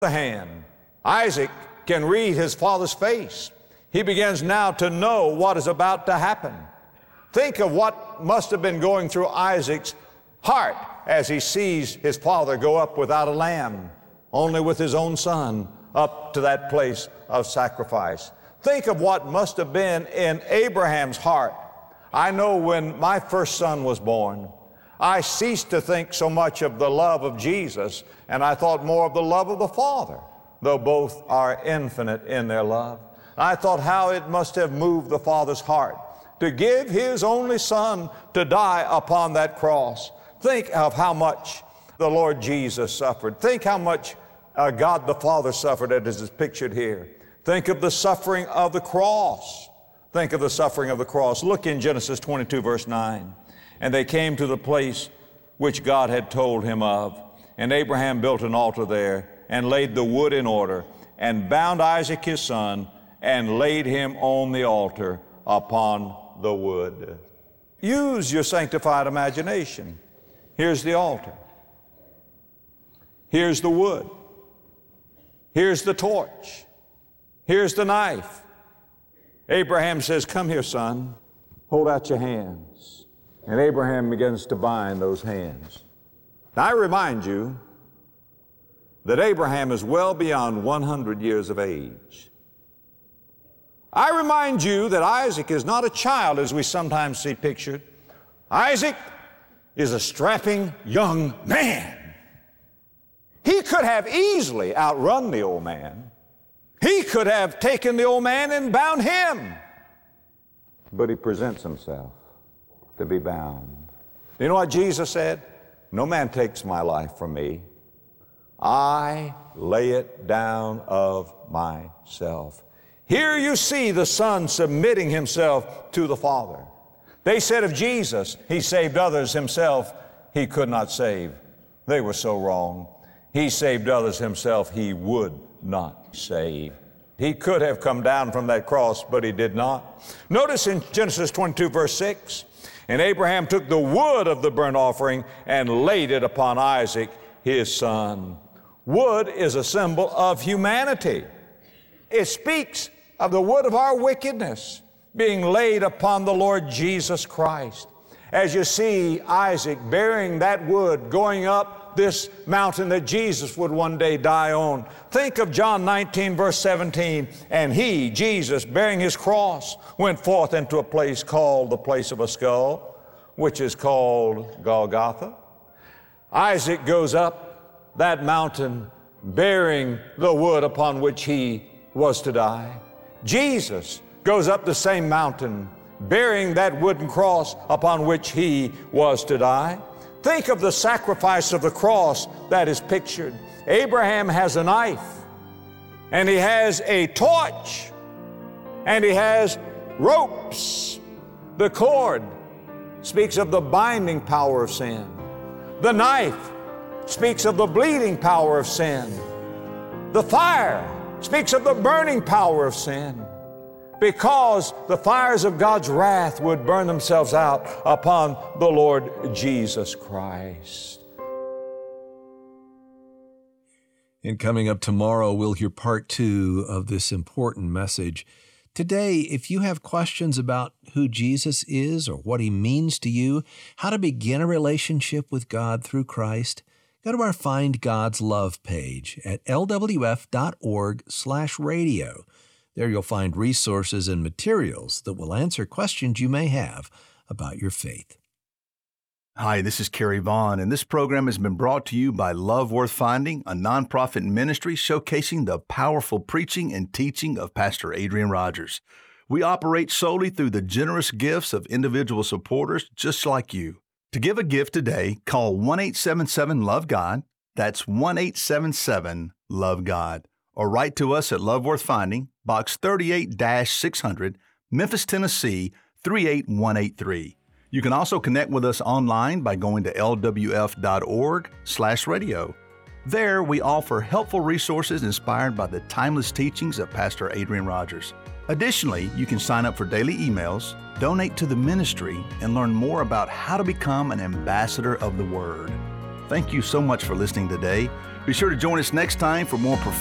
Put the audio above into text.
the hand. Isaac can read his father's face. He begins now to know what is about to happen. Think of what must have been going through Isaac's heart as he sees his father go up without a lamb, only with his own son, up to that place of sacrifice. Think of what must have been in Abraham's heart. I know when my first son was born, I ceased to think so much of the love of Jesus, and I thought more of the love of the Father, though both are infinite in their love. I thought how it must have moved the Father's heart to give His only Son to die upon that cross. Think of how much the Lord Jesus suffered. Think how much God the Father suffered, as is pictured here. Think of the suffering of the cross. Think of the suffering of the cross. Look in Genesis 22, verse 9. And they came to the place which God had told him of. And Abraham built an altar there and laid the wood in order and bound Isaac his son and laid him on the altar upon the wood. Use your sanctified imagination. Here's the altar. Here's the wood. Here's the torch. Here's the knife. Abraham says, "Come here, son. Hold out your hands." And Abraham begins to bind those hands. Now, I remind you that Abraham is well beyond 100 years of age. I remind you that Isaac is not a child as we sometimes see pictured. Isaac is a strapping young man. He could have easily outrun the old man. He could have taken the old man and bound him. But he presents himself to be bound. You know what Jesus said? "No man takes my life from me. I lay it down of myself." Here you see the Son submitting himself to the Father. They said of Jesus, He saved others, Himself He could not save. They were so wrong. He saved others, Himself He would not save. He could have come down from that cross, but He did not. Notice in Genesis 22, verse 6, "And Abraham took the wood of the burnt offering and laid it upon Isaac, his son." Wood is a symbol of humanity. It speaks of the wood of our wickedness being laid upon the Lord Jesus Christ. As you see Isaac bearing that wood going up this mountain that Jesus would one day die on. Think of John 19, verse 17. "And he, Jesus, bearing his cross, went forth into a place called the place of a skull, which is called Golgotha." Isaac goes up that mountain bearing the wood upon which he was to die. Jesus goes up the same mountain bearing that wooden cross upon which he was to die. Think of the sacrifice of the cross that is pictured. Abraham has a knife, and he has a torch, and he has ropes. The cord speaks of the binding power of sin. The knife speaks of the bleeding power of sin. The fire speaks of the burning power of sin, because the fires of God's wrath would burn themselves out upon the Lord Jesus Christ. And coming up tomorrow, we'll hear part 2 of this important message. Today, if you have questions about who Jesus is or what He means to you, how to begin a relationship with God through Christ, go to our Find God's Love page at lwf.org/radio. There you'll find resources and materials that will answer questions you may have about your faith. Hi, this is Kerry Vaughn, and this program has been brought to you by Love Worth Finding, a nonprofit ministry showcasing the powerful preaching and teaching of Pastor Adrian Rogers. We operate solely through the generous gifts of individual supporters just like you. To give a gift today, call 1-877-LOVE-GOD. That's 1-877-LOVE-GOD. Or write to us at Love Worth Finding, Box 38-600, Memphis, Tennessee, 38183. You can also connect with us online by going to lwf.org/radio. There, we offer helpful resources inspired by the timeless teachings of Pastor Adrian Rogers. Additionally, you can sign up for daily emails, donate to the ministry, and learn more about how to become an ambassador of the Word. Thank you so much for listening today. Be sure to join us next time for more